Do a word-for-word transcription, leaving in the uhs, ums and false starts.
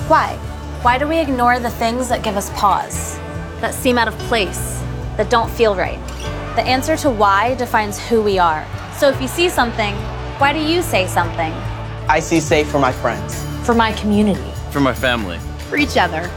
Why? Why do we ignore the things that give us pause, that seem out of place, that don't feel right? The answer to why defines who we are. So if you see something, why do you say something? I see safe for my friends. For my community. For my family. For each other.